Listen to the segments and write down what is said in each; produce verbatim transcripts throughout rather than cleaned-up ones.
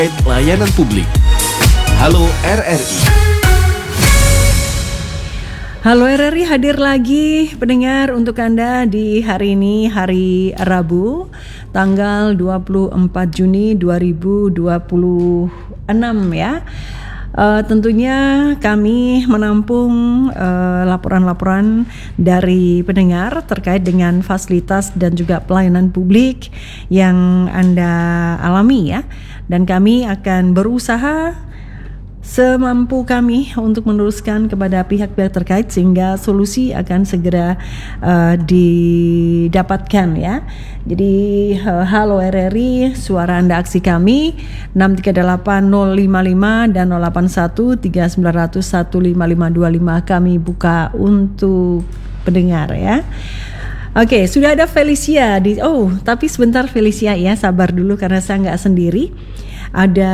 Layanan publik. Halo R R I. Halo R R I hadir lagi pendengar untuk Anda di hari ini, hari Rabu, tanggal dua puluh empat Juni dua ribu dua puluh enam ya. Uh, tentunya kami menampung uh, laporan-laporan dari pendengar terkait dengan fasilitas dan juga pelayanan publik yang Anda alami ya. Dan kami akan berusaha semampu kami untuk meneruskan kepada pihak-pihak terkait sehingga solusi akan segera uh, didapatkan ya. Jadi uh, halo R R I, suara Anda aksi kami enam tiga delapan nol lima lima dan nol delapan satu tiga sembilan nol nol satu lima lima dua lima kami buka untuk pendengar ya. Oke, sudah ada Felicia di oh, tapi sebentar Felicia ya, sabar dulu karena saya nggak sendiri. Ada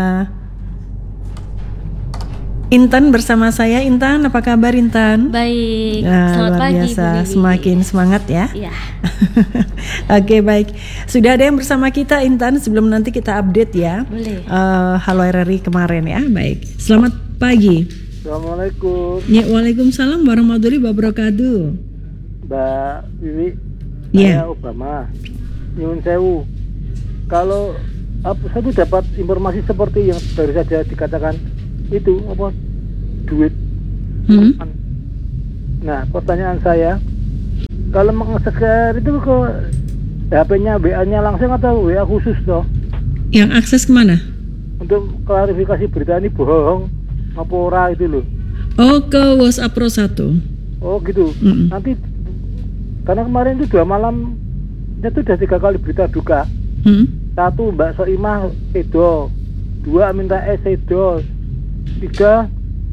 Intan bersama saya. Intan, apa kabar Intan? Baik, nah, selamat luar pagi biasa, Bu Lili. semakin semangat ya. Iya. Oke baik, sudah ada yang bersama kita Intan sebelum nanti kita update ya. Boleh. Uh, halo R R I kemarin ya, baik. Selamat pagi. Assalamualaikum. Ya, waalaikumsalam warahmatullahi wabarakatuh. Mbak Wiwi, Iya. saya Obama. Nyuwun sewu. Kalau apa, saya tuh dapat informasi seperti yang baru saja dikatakan itu apa duit. Hmm? Nah, pertanyaan saya, kalau mengakses itu ke H P-nya, W A-nya langsung atau W A khusus toh? Yang akses kemana? Untuk klarifikasi berita ini bohong apa ora itu loh. Oh, ke WhatsApp Pro satu. Oh gitu. Mm-mm. Nanti karena kemarin itu dua malam itu udah tiga kali berita duka. Hmm? Satu Mbak Soimah sedo, dua Aminta S sedo, tiga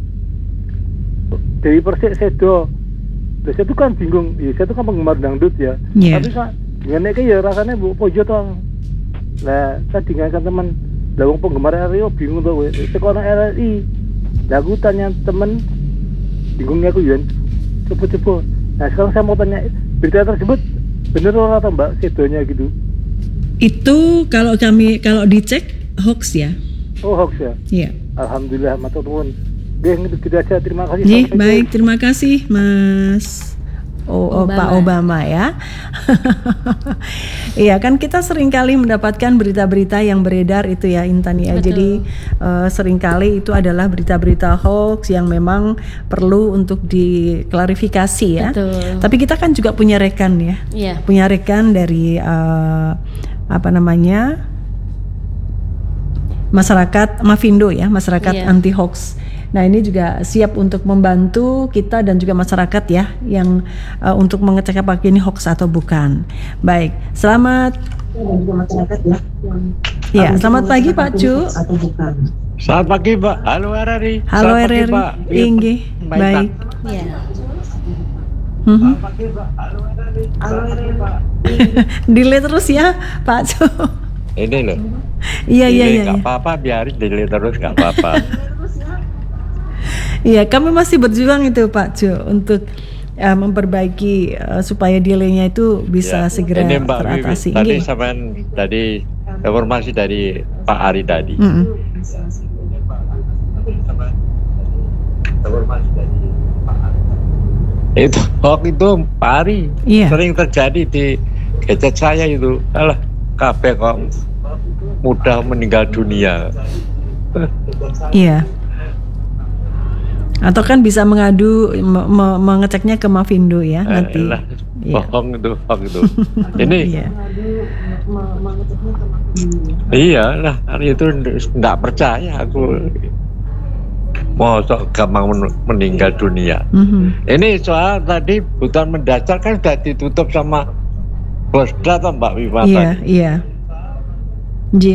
Dewi Persik sedo. Terus saya tuh kan bingung, ya saya tuh kan penggemar dangdut ya. Yeah. Tapi kan dengan kayak ya rasanya bu pojo toh. Lah saya dengarkan teman, lah wong penggemar R R I bingung tuh, sekolah R R I. Lah aku tanya temen, bingungnya aku ya, coba-coba. Nah sekarang saya mau tanya, berita tersebut bener atau Mbak sedonya gitu? Itu kalau kami kalau dicek hoax ya. Oh hoax ya? Iya. Alhamdulillah, matur nuwun. Oke, itu aja. Terima kasih. Nih, baik, terima kasih Mas oh, oh, Obama. Pak Obama ya. Iya kan kita seringkali mendapatkan berita-berita yang beredar itu ya Intan ya. Betul. Jadi uh, seringkali itu adalah berita-berita hoax yang memang perlu untuk diklarifikasi ya. Betul. Tapi kita kan juga punya rekan ya. Iya. Punya rekan dari uh, apa namanya? Masyarakat Mafindo ya, masyarakat Iya. anti hoax. Nah ini juga siap untuk membantu kita dan juga masyarakat ya yang uh, untuk mengecek apakah ini hoax atau bukan. Baik, selamat. Ya, selamat pagi Pak Cu. Selamat pagi Pak. Halo R R I. Halo Selamat R pagi, R I. Pak. Inggih, Baik, baik. Iya. Mhm. Selamat pagi Pak. Halo R R I. Halo R R I Pak. Delay terus ya Pak Cu. Ini loh. Iya iya Delay iya. nggak iya. apa-apa, biarin delay terus nggak apa-apa. Iya, kami masih berjuang itu Pak Cu untuk uh, memperbaiki uh, supaya delaynya itu bisa Ya. segera Ini Mbak Wiwi, teratasi. tadi Nggih. sampean tadi informasi dari Pak Ari tadi. Mm-mm. Informasi dari Pak Ari. Itu hoax itu Pak Ari Iya. sering terjadi di gadget saya itu. Alah, kabeh kok mudah meninggal dunia. Iya. Atau kan bisa mengadu me- me- mengeceknya ke Mafindo ya nanti. Alah, Iya. bohong itu, hoax itu. Ini Iya. iya lah, itu nggak percaya aku. Mosok gampang men- meninggal dunia. Mhm. Ini soal tadi hutan mendasar kan sudah ditutup sama Bosda atau Mbak Wifa Iya, tadi. iya. Ji.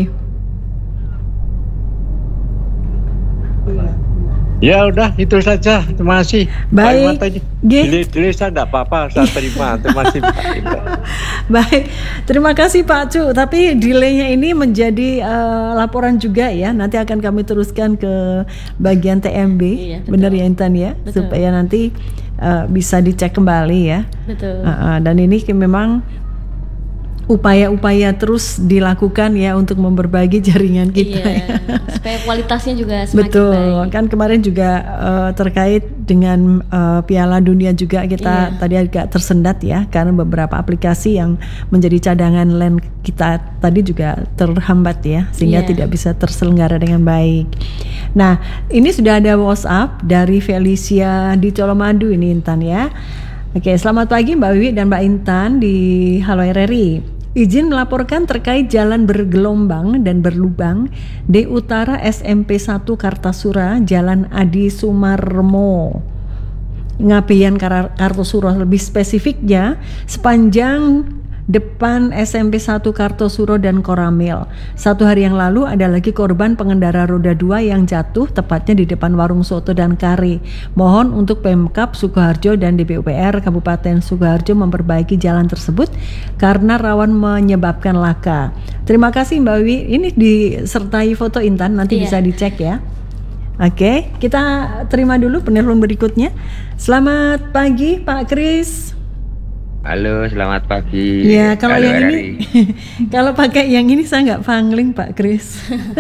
Ya udah itu saja. Terima kasih. Baik. Nggih. Delay-delay saya nggak apa-apa, saya terima. Terima kasih Mbak Wifa. Baik, terima kasih Pak Cu. Tapi delaynya ini menjadi uh, laporan juga ya. Nanti akan kami teruskan ke bagian T M B, Iya, betul. benar ya Intan ya, Betul. supaya nanti uh, bisa dicek kembali ya. Betul. Uh, uh, dan ini ke- memang upaya-upaya terus dilakukan ya untuk memperbaiki jaringan kita. Iya, Ya. supaya kualitasnya juga semakin Betul, baik. kan kemarin juga uh, terkait dengan uh, Piala Dunia juga kita Iya. tadi agak tersendat ya, karena beberapa aplikasi yang menjadi cadangan LAN kita tadi juga terhambat ya, sehingga Iya. tidak bisa terselenggara dengan baik. Nah, ini sudah ada WhatsApp dari Felicia di Colomadu ini Intan ya. Oke, selamat pagi Mbak Wiwi dan Mbak Intan di Halo R R I. Izin melaporkan terkait jalan bergelombang dan berlubang di utara S M P satu Kartasura, Jalan Adi Sumarmo, Ngapian Kar- Kartosuro. Lebih spesifiknya sepanjang depan S M P satu Kartosuro dan Koramil. Satu hari yang lalu ada lagi korban pengendara roda dua yang jatuh tepatnya di depan warung soto dan kari. Mohon untuk Pemkab Sukoharjo dan D P U P R Kabupaten Sukoharjo memperbaiki jalan tersebut karena rawan menyebabkan laka. Terima kasih Mbak Wi. Ini disertai foto Intan, nanti Iya. bisa dicek ya. Oke, kita terima dulu penelpon berikutnya. Selamat pagi Pak Kris. Halo, selamat pagi. Ya, kalau Halo, yang R R I. ini, kalau pakai yang ini saya nggak pangling Pak Kris.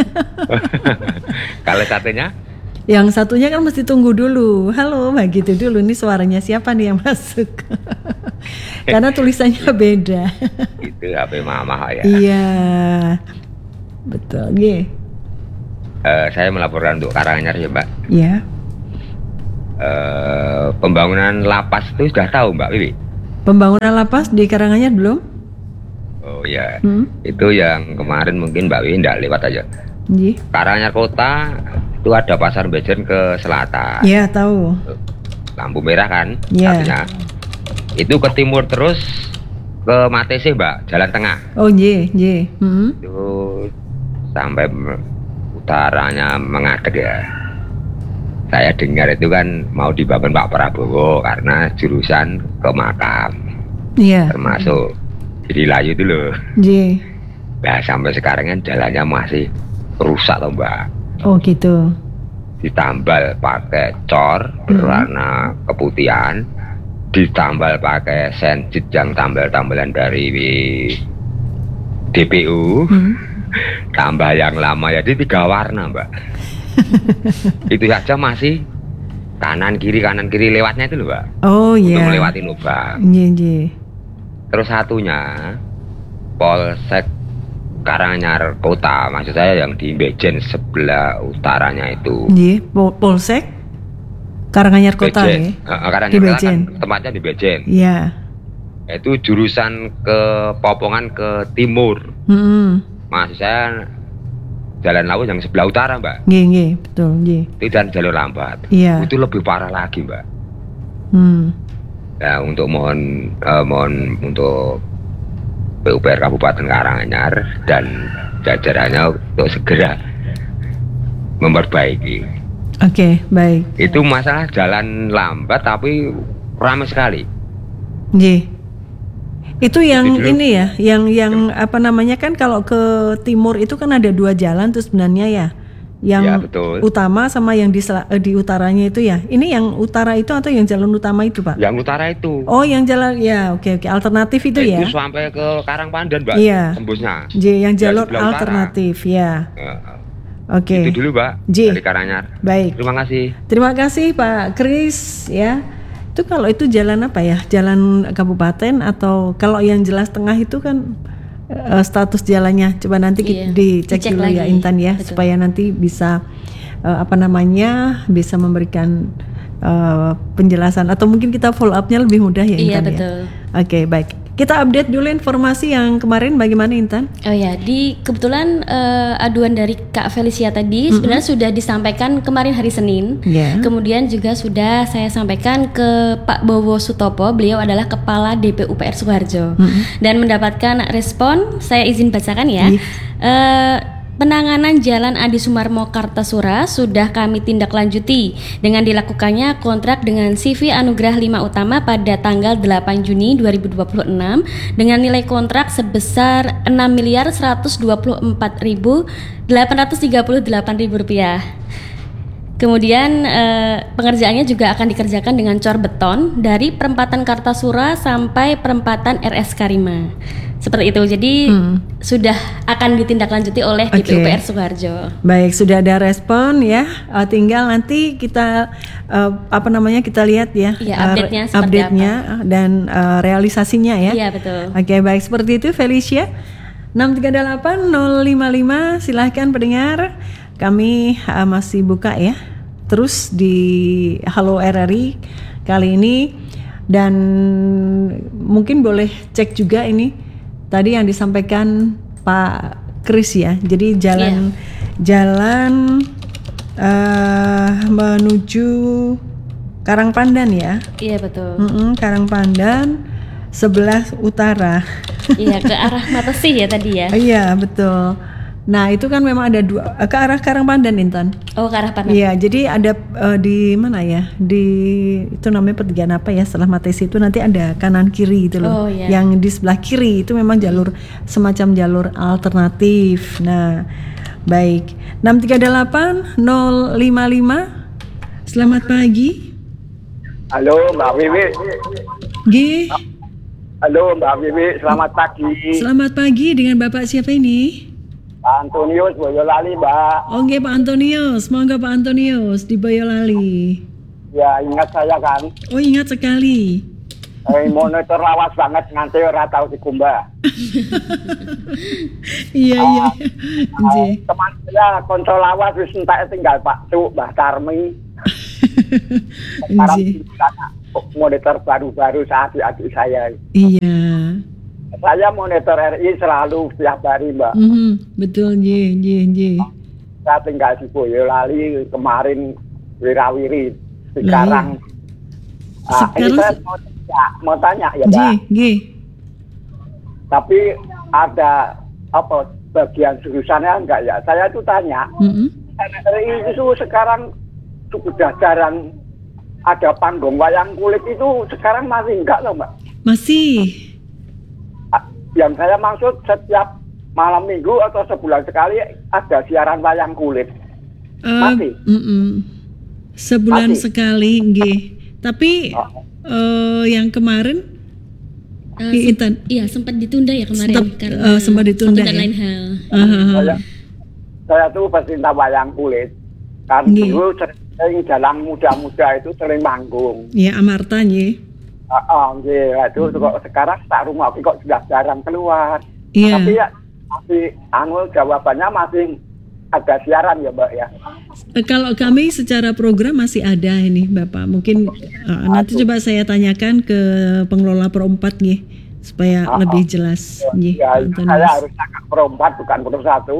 Kalau satunya? Yang satunya kan mesti tunggu dulu. Halo, begitu dulu. Ini suaranya siapa nih yang masuk? Karena tulisannya beda. Itu H P mama ya. Iya, betul. Iya, Eh, saya melaporkan untuk Karanganyar ya, Mbak. ya. Eh, pembangunan lapas itu sudah tahu, Mbak Wiwi? Pembangunan lapas di Karanganyar belum? Oh ya, Hmm? itu yang kemarin mungkin Mbak Wiwi nggak lewat aja. Iya. Karanganyar Kota itu ada pasar Bejen ke selatan. Iya, tahu. Lampu merah kan? Iya. Artinya itu ke timur terus ke Matese, Mbak, jalan tengah. Oh, iya, iya. Hmm? Itu sampai me- utaranya mengadek ya. Saya dengar itu kan mau dibangun Pak Prabowo karena jurusan ke makam, Iya. termasuk jadi layu itu loh. Iya. Nah sampai sekarang kan jalannya masih rusak loh Mbak. Oh, gitu. Ditambal pakai cor berwarna keputihan, ditambal pakai senjit yang tambal-tambalan dari D P U, Hmm? tambah yang lama ya, jadi tiga warna Mbak. Itu saja masih kanan kiri kanan kiri lewatnya itu loh Mbak. Oh, Untuk iya. melewati lubang. Iya, iya. Terus satunya Polsek Karanganyar Kota, maksud saya yang di Bejen sebelah utaranya itu. Iya, Pol- Polsek Karanganyar Kota Bejen. ya. Eh, Karanganyar Di Kota Bejen. kan tempatnya di Bejen. Iya. Itu jurusan ke Popongan ke timur. Hmm. Maksud saya jalan laut yang sebelah utara Mbak. Iya, iya, betul, iya. Itu dan jalur lambat. Iya. Itu lebih parah lagi Mbak. Hmm. Ya untuk mohon eh, mohon untuk P U P R Kabupaten Karanganyar dan jajarannya untuk segera memperbaiki. Oke, baik. Itu masalah jalan lambat tapi ramai sekali. Iya. Itu yang Itu dulu. ini ya, yang yang apa namanya kan kalau ke timur itu kan ada dua jalan tuh sebenarnya ya. Yang Ya, betul. utama sama yang di sela- eh, di utaranya itu ya. Ini yang utara itu atau yang jalan utama itu, Pak? Yang utara itu. Oh, yang jalan ya, oke oke, alternatif itu ya. Itu sampai ke Karangpandan Mbak. Iya. Tembusnya. J, yang Ya, jalur sebelah utara. alternatif ya. Eh, Oke. Itu dulu Mbak. J. Dari Karanganyar. Baik. Terima kasih. Terima kasih Pak Kris ya. Itu kalau itu jalan apa ya? Jalan kabupaten atau kalau yang jelas tengah itu kan eh, status jalannya. Coba nanti Iya, kita dicek dicek dulu ya lagi. Intan ya, Betul. supaya nanti bisa eh, apa namanya bisa memberikan eh, penjelasan atau mungkin kita follow up-nya lebih mudah ya Iya, Intan betul. ya. Oke baik. Kita update dulu informasi yang kemarin bagaimana Intan? Oh ya, di kebetulan eh, aduan dari Kak Felicia tadi sebenarnya sudah disampaikan kemarin hari Senin. Ya. Kemudian juga sudah saya sampaikan ke Pak Bowo Sutopo, beliau adalah Kepala D P U P R Sukoharjo. Dan mendapatkan respon, saya izin bacakan ya. Iya. Eh, Penanganan Jalan Adi Sumarmo Kartasura sudah kami tindak lanjuti dengan dilakukannya kontrak dengan C V Anugrah lima Utama pada tanggal delapan Juni dua ribu dua puluh enam dengan nilai kontrak sebesar enam miliar seratus dua puluh empat ribu delapan ratus tiga puluh delapan ribu rupiah. Kemudian eh, pengerjaannya juga akan dikerjakan dengan cor beton dari perempatan Kartasura sampai perempatan R S Karima. Seperti itu. Jadi hmm. sudah akan ditindaklanjuti oleh G P U P R Sukoharjo. Baik, sudah ada respon ya. Uh, tinggal nanti kita uh, apa namanya kita lihat ya, ya update-nya, uh, update-nya dan uh, realisasinya ya. Iya betul. Oke, baik seperti itu Felicia. enam tiga delapan nol lima lima silahkan pendengar. Kami uh, masih buka ya terus di Halo R R I kali ini, dan mungkin boleh cek juga ini tadi yang disampaikan Pak Kris ya. Jadi jalan yeah. jalan uh, menuju Karangpandan ya. Iya betul. Mm-mm, Karangpandan sebelah utara. Iya, ke arah Matesi ya tadi ya. Iya betul. Nah itu kan memang ada dua ke arah Karangpandan, Intan. Oh, ke arah Pandan. Iya, jadi ada uh, di mana ya? Di itu namanya pertigaan apa ya? Setelah Matesi itu nanti ada kanan kiri itu loh. Oh, iya. Yang di sebelah kiri itu memang jalur semacam jalur alternatif. Nah, baik. enam tiga delapan nol lima lima. Selamat pagi. Halo Mbak Wiwi. G. Halo Mbak Wiwi, selamat pagi. Selamat pagi, dengan Bapak siapa ini? Pak Antonius Boyolali, Mbak. Oke Pak Antonius, monggo Pak Antonius di Boyolali. Ya ingat saya kan. Oh ingat sekali. Eh, monitor lawas banget nganti ora tau dikumbah. Iya iya. Uh, teman saya kontrol lawas wis entek tinggal Pak Cuk, Mbah Karmi. Sekarang monitor baru-baru saat adik saya. Iya. Saya monitor R I selalu setiap hari, Mbak. Mm-hmm. Betul, J, J, J. Saya tinggal di Boyolali, kemarin wirawiri. Sekarang, ah, ini saya mau tanya, mau tanya ya, Mbak. J, J. Tapi ada apa bagian jurusannya enggak ya? Saya tuh tanya, Mm-hmm. R I itu sekarang sudah jarang ada panggung wayang kulit itu, sekarang masih enggak loh, Mbak? Masih. Yang saya maksud setiap malam minggu atau sebulan sekali ada siaran wayang kulit. Uh, Masih? Mm-mm. Sebulan Masih? sekali, G. Tapi Oh. uh, yang kemarin, Uh, I- sem- Intan. iya sempat ditunda ya kemarin Stop, karena uh, sempat ditunda satu dan ya? lain hal. Uh-huh. Saya, saya tuh pecinta wayang kulit. Kan Nggih. dulu sering jalan muda-muda itu sering manggung. Ya Amarta, J. Ah, oh, iya, itu kok sekarang tak rumah kok sudah jarang keluar. Iya. Tapi ya masih anu jawabannya masih ada siaran ya, Mbak ya. Eh, Kalau kami secara program masih ada ini Bapak. Mungkin uh, nanti coba saya tanyakan ke pengelola Pro empat nih supaya Oh, lebih jelas. Nggih, Ya, Pak Antonius. saya harus cakap Pro empat bukan Pro satu.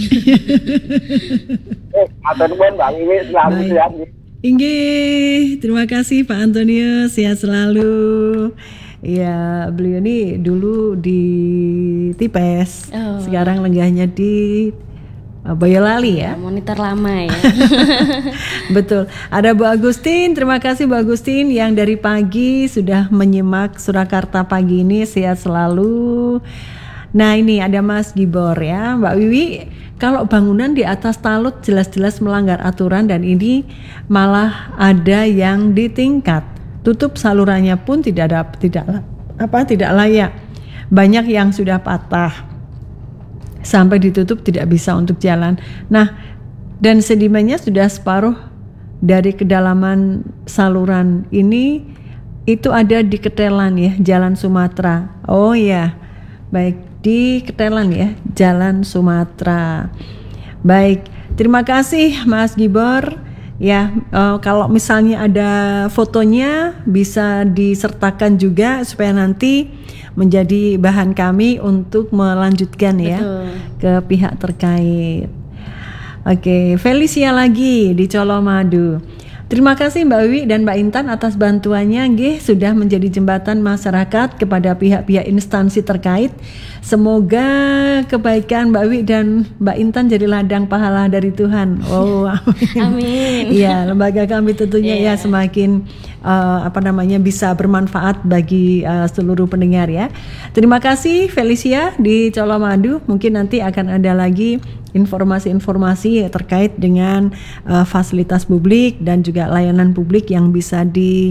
eh, matur nuwun Mbak Wiwi selalu Baik. sehat nih. Inggih, terima kasih Pak Antonius, sehat selalu. Ya, beliau ini dulu di Tipes, Oh. sekarang lenggahnya di uh, Boyolali ya. Monitor lama ya. Betul. Ada Bu Agustin, terima kasih Bu Agustin yang dari pagi sudah menyimak Surakarta pagi ini, sehat selalu. Nah ini ada Mas Gibor ya, Mbak Wiwi. Kalau bangunan di atas talut jelas-jelas melanggar aturan dan ini malah ada yang ditingkat. Tutup salurannya pun tidak ada tidak apa tidak layak. Banyak yang sudah patah. Sampai ditutup tidak bisa untuk jalan. Nah, dan sedimennya sudah separuh dari kedalaman saluran ini itu ada di Ketelan ya, Jalan Sumatera. Oh ya. Baik, di Ketelan ya, Jalan Sumatera. Baik, terima kasih Mas Gibor. Ya, uh, kalau misalnya ada fotonya bisa disertakan juga supaya nanti menjadi bahan kami untuk melanjutkan ya Betul. ke pihak terkait. Oke, Felicia lagi di Colomadu. Terima kasih Mbak Wiwi dan Mbak Intan atas bantuannya, nggih, sudah menjadi jembatan masyarakat kepada pihak-pihak instansi terkait. Semoga kebaikan Mbak Wiwi dan Mbak Intan jadi ladang pahala dari Tuhan. Oh, amin. Amin. Iya, lembaga kami tentunya Iya. ya semakin uh, apa namanya bisa bermanfaat bagi uh, seluruh pendengar ya. Terima kasih Felicia di Colomadu. Mungkin nanti akan ada lagi informasi-informasi terkait dengan uh, fasilitas publik dan juga layanan publik yang bisa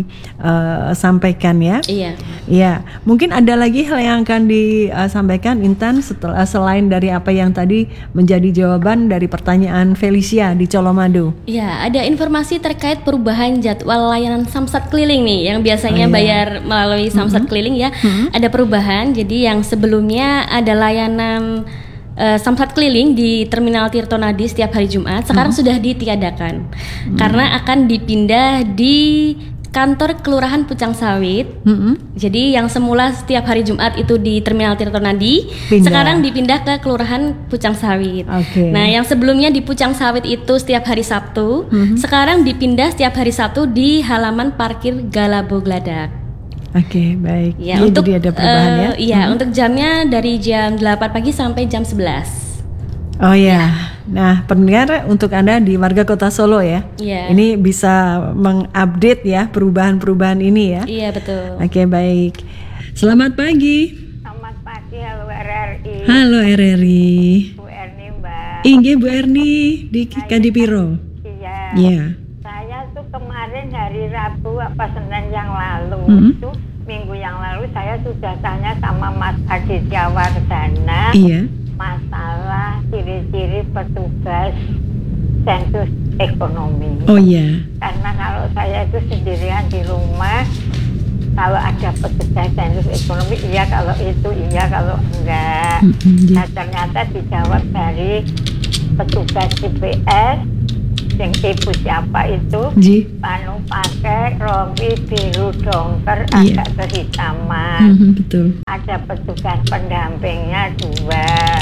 disampaikan ya. Iya. Iya, mungkin ada lagi hal yang akan disampaikan Intan setelah selain dari apa yang tadi menjadi jawaban dari pertanyaan Felicia di Colomadu. Iya, ada informasi terkait perubahan jadwal layanan Samsat keliling nih yang biasanya Oh, iya. bayar melalui Samsat Mhm. keliling ya. Mhm. Ada perubahan. Jadi yang sebelumnya ada layanan Uh, Samsat keliling di Terminal Tirtonadi setiap hari Jumat sekarang Hmm. sudah ditiadakan karena akan dipindah di kantor Kelurahan Pucang Sawit. Hmm. Jadi yang semula setiap hari Jumat itu di Terminal Tirtonadi, Pindah. sekarang dipindah ke Kelurahan Pucang Sawit. Oke. Nah, yang sebelumnya di Pucang Sawit itu setiap hari Sabtu, Mhm. sekarang dipindah setiap hari Sabtu di halaman parkir Galabo Gladak. Oke, baik. Ya, Iya, untuk jadi ada perubahan ya. eh, Iya, Mhm. untuk jamnya dari jam delapan pagi sampai jam sebelas. Oh ya. Nah, pendengar untuk Anda di warga Kota Solo ya. Iya. Ini bisa mengupdate ya perubahan-perubahan ini ya. Iya, betul. Oke, baik. Selamat pagi. Selamat pagi, halo R R I. Halo R R I. Bu Erni, Mbak. Inge Bu Erni di Kadipiro. Iya. Iya. Saya tuh kemarin hari Rabu apa Senin yang lalu Mhm. itu minggu yang lalu saya sudah tanya sama Mas Aditya Wardana Iya. masalah ciri-ciri petugas sensus ekonomi. Oh iya. Karena kalau saya itu sendirian di rumah, kalau ada petugas sensus ekonomi iya, kalau itu iya, kalau enggak. Mm-mm, Nah ternyata dijawab dari petugas C P S yang ibu siapa itu Ji. anu pakai rompi biru dongker Iya. agak kehitaman. Mhm, betul. Ada petugas pendampingnya dua.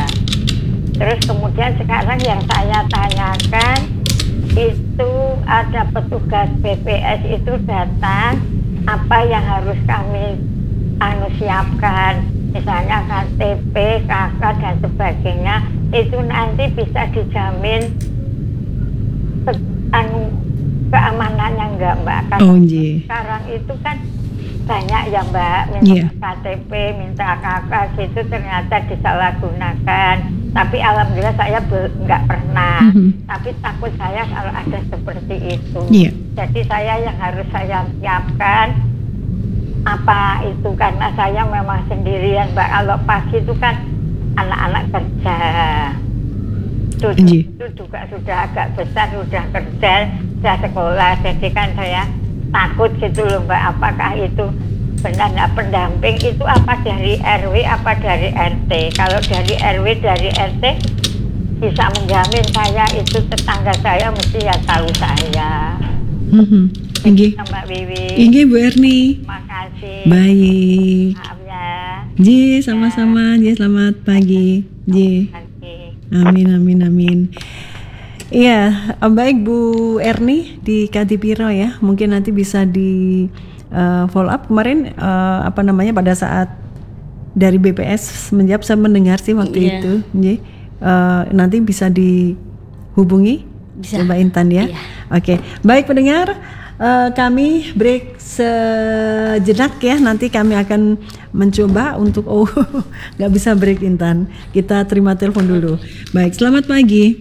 Terus kemudian sekarang yang saya tanyakan itu ada petugas B P S itu datang, apa yang harus kami anu siapkan, misalnya K T P, K K dan sebagainya, itu nanti bisa dijamin ke- anu keamanannya enggak Mbak? Karena Oh Ji. sekarang itu kan banyak ya Mbak, minta Iya. K T P, minta K K, itu ternyata disalahgunakan. Tapi alhamdulillah saya be- nggak pernah. Mhm. Tapi takut saya kalau ada seperti itu. Iya. Jadi saya yang harus saya siapkan apa itu, karena saya memang sendirian Mbak. Kalau pagi itu kan anak-anak kerja. Itu, Iya. itu juga sudah agak besar, sudah kerja, sudah sekolah. Jadi kan saya takut gitu loh Mbak, apakah itu benar. Nah, pendamping itu apa dari R W apa dari R T? Kalau dari R W dari R T bisa menjamin saya itu tetangga saya mesti ya tahu saya. Mhm. Inge. Mbak Wiwi. Inge Bu Erni. Makasih. Baik. Maaf ya. Ji, sama-sama. Ji, selamat pagi. Ji. Amin, amin, amin. Iya, eh, baik Bu Erni di Kadipiro ya. Mungkin nanti bisa di uh, follow up. Kemarin uh, apa namanya pada saat dari B P S menjawab, saya mendengar sih waktu Iya. itu. Ji, uh, nanti bisa dihubungi Bisa. Coba Intan ya. Iya. Oke, baik pendengar. Uh, kami break sejenak ya. Nanti kami akan mencoba untuk oh nggak bisa break Intan. Kita terima telepon dulu. Baik, selamat pagi.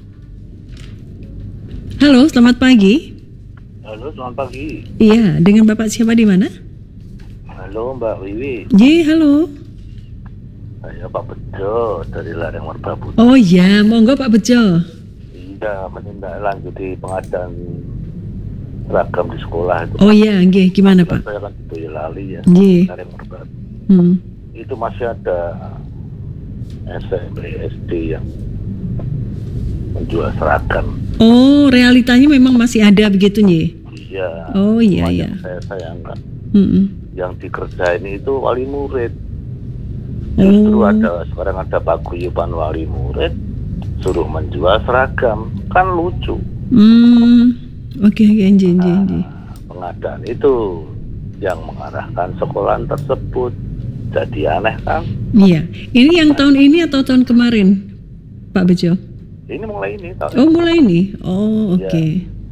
Halo, selamat pagi. Halo, selamat pagi. Iya, dengan Bapak siapa di mana? Halo Mbak Wiwi, Ji, halo. saya Pak Bejo dari Lereng Merbabu. Oh iya, monggo Pak Bejo. Iya, menindaklanjuti pengadaan seragam di sekolah itu. Oh iya, nggih, gimana Pak? Saya kan di Boyolali ya, Nggih. Lereng Merbabu. Hmm. Itu masih ada S M P S D yang menjual seragam. Oh, realitanya memang masih ada begitu nggih? Iya. Oh iya Cuma iya. yang saya sayangkan Mm-mm. yang dikerjain itu wali murid. Justru Oh. ada sekarang ada paguyuban wali murid suruh menjual seragam, kan lucu. Hmm. Oke, oke, nggih, nggih, nggih. Pengadaan itu yang mengarahkan sekolah tersebut, jadi aneh kan? Iya. Ini yang tahun ini atau tahun kemarin, Pak Bejo? Ini mulai ini tahun Oh, mulai ini. Oh, oke.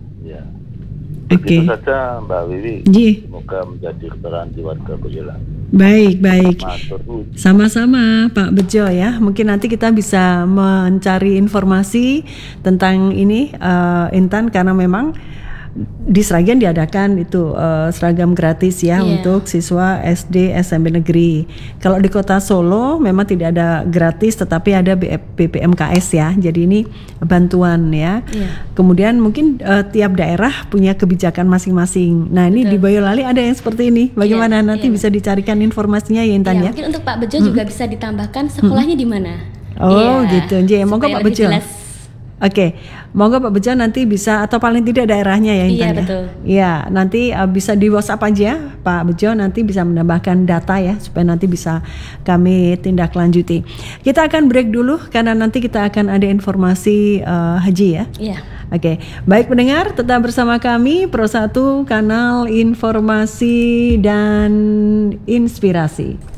ya. Oke. Begitu saja Mbak Wiwi. Nggih. Semoga menjadi keterangan di warga Boyolali. Baik, baik. Matur nuwun. Sama-sama Pak Bejo ya. Mungkin nanti kita bisa mencari informasi tentang ini uh, Intan, karena memang di Sragen diadakan itu uh, seragam gratis ya, Iya. untuk siswa S D S M P negeri. Kalau di Kota Solo memang tidak ada gratis, tetapi ada B P M K S ya. Jadi ini bantuan ya. Iya. Kemudian mungkin uh, tiap daerah punya kebijakan masing-masing. Nah ini Betul. di Boyolali ada yang seperti ini. Bagaimana Iya, nanti iya. bisa dicarikan informasinya ya Intan Ya, ya? mungkin untuk Pak Bejo juga bisa ditambahkan sekolahnya di mana. Oh Iya, gitu. Jadi monggo supaya Pak lebih Bejo. jelas. Oke, monggo Pak Bejo nanti bisa, atau paling tidak daerahnya ya Intan Iya, ya. betul. Iya, nanti uh, bisa di WhatsApp aja Pak Bejo, nanti bisa menambahkan data ya supaya nanti bisa kami tindak lanjuti. Kita akan break dulu karena nanti kita akan ada informasi uh, haji ya. Iya. Oke, baik pendengar, tetap bersama kami Pro satu Kanal Informasi dan Inspirasi.